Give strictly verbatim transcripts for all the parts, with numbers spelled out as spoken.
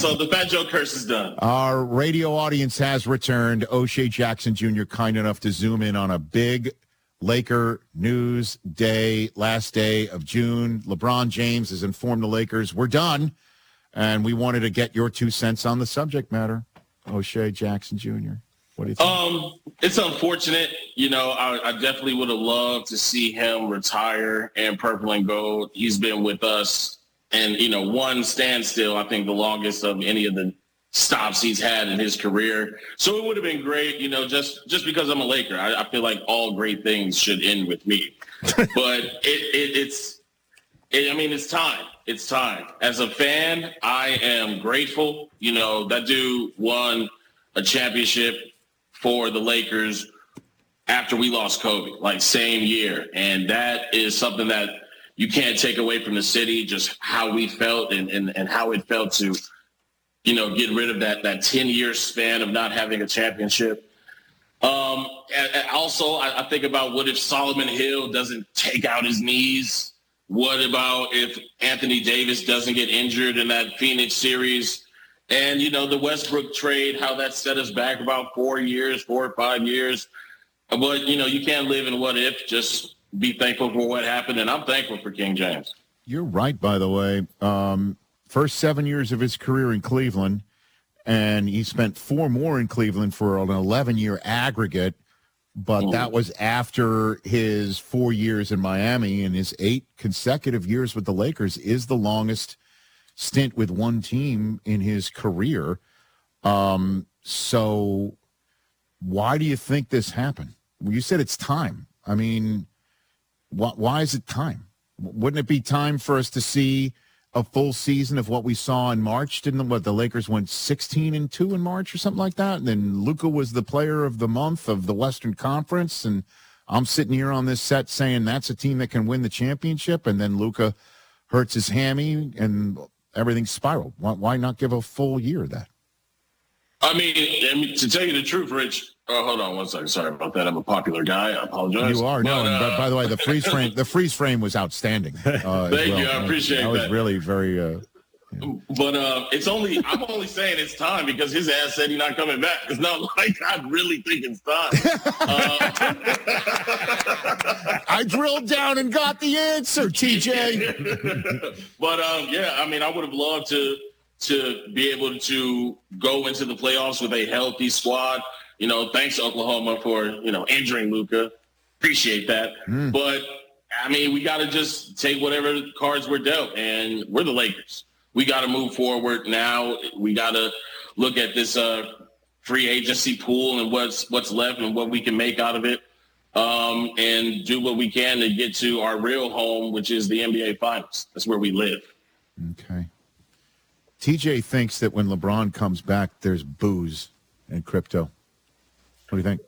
so the Fat Joe curse is done. Our radio audience has returned. O'Shea Jackson Junior kind enough to zoom in on a big Laker news day, last day of June. LeBron James has informed the Lakers, we're done. And we wanted to get your two cents on the subject matter. O'Shea Jackson Junior What do you think? Um, it's unfortunate. You know, I, I definitely would have loved to see him retire in purple and gold. He's been with us and, you know, one standstill, I think the longest of any of the stops he's had in his career. So it would have been great, you know, just, just because I'm a Laker. I, I feel like all great things should end with me. But it, it, it's, it, I mean, it's time. It's time. As a fan, I am grateful. You know, that dude won a championship for the Lakers after we lost Kobe, like same year. And that is something that you can't take away from the city, just how we felt and, and, and how it felt to, you know, get rid of that that ten-year span of not having a championship. Um, and, and also, I, I think about what if Solomon Hill doesn't take out his knees? What about if Anthony Davis doesn't get injured in that Phoenix series? And, you know, the Westbrook trade, how that set us back about four years, four or five years. But, you know, you can't live in what if, just be thankful for what happened. And I'm thankful for King James. You're right, by the way. Um, first seven years of his career in Cleveland, and he spent four more in Cleveland for an eleven-year aggregate. But that was after his four years in Miami, and his eight consecutive years with the Lakers is the longest stint with one team in his career. Um, so why do you think this happened? Well, you said it's time. I mean, wh- why is it time? Wouldn't it be time for us to see a full season of what we saw in March? Didn't what the Lakers went sixteen and two in March or something like that? And then Luka was the player of the month of the Western Conference. And I'm sitting here on this set saying that's a team that can win the championship. And then Luka hurts his hammy and everything spiraled. Why, why not give a full year of that? I mean, I mean, to tell you the truth, Rich, oh, hold on one second. Sorry about that. I'm a popular guy. I apologize. You are. But, no, and uh, by, by the way, the freeze frame, the freeze frame was outstanding. Uh, Thank well. you. I appreciate that. that. That was really very. Uh, yeah. But uh, it's only I'm only saying it's time because his ass said he's not coming back. It's not like I really think it's time. uh, I drilled down and got the answer, T J. But um, yeah, I mean, I would have loved to. to be able to go into the playoffs with a healthy squad. You know, thanks Oklahoma for, you know, injuring Luka. Appreciate that. Mm. But, I mean, we got to just take whatever cards we're dealt, and we're the Lakers. We got to move forward now. We got to look at this uh, free agency pool and what's what's left and what we can make out of it, um, and do what we can to get to our real home, which is the N B A Finals. That's where we live. Okay. T J thinks that when LeBron comes back, there's booze and crypto. What do you think?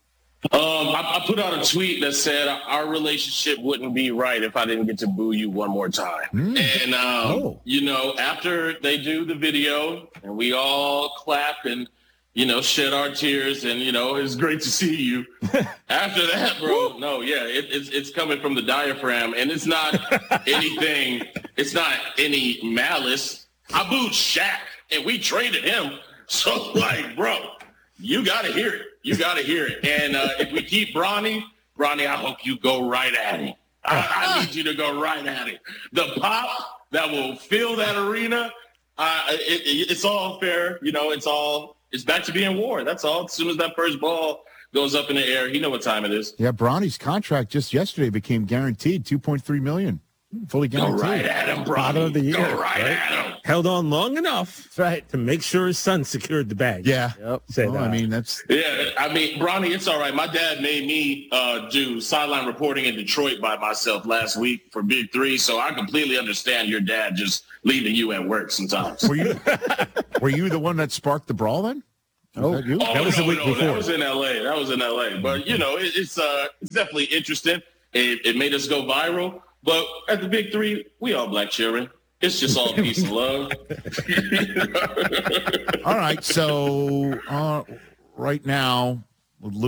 Um, I, I put out a tweet that said our relationship wouldn't be right if I didn't get to boo you one more time. Mm. And, um, oh. you know, after they do the video and we all clap and, you know, shed our tears and, you know, it's great to see you. After that, bro, no, yeah, it, it's, it's coming from the diaphragm. And it's not anything, it's not any malice. I booed Shaq, and we traded him. So, like, bro, you got to hear it. You got to hear it. And uh, if we keep Bronny, Bronny, I hope you go right at him. I, I need you to go right at him. The pop that will fill that arena, uh, it, it, it's all fair. You know, it's all – it's back to being war. That's all. As soon as that first ball goes up in the air, you know what time it is. Yeah, Bronny's contract just yesterday became guaranteed, two point three million dollars. Fully guaranteed. Go right at him, bro. Bottom of the year. Go right, right at him. Held on long enough that's right. to make sure his son secured the bag. Yeah. Yep. Say well, that. I mean, that's. Yeah, I mean, Bronny, it's all right. My dad made me uh, do sideline reporting in Detroit by myself last week for Big Three, so I completely understand your dad just leaving you at work sometimes. Were you, were you the one that sparked the brawl then? Was oh, that you? Oh, that was no, the week no, before. That was in L A. That was in L A. But, you know, it, it's uh, it's definitely interesting. It, it made us go viral. But at the Big Three, we all black children. It's just all peace and love. All right. So uh, right now,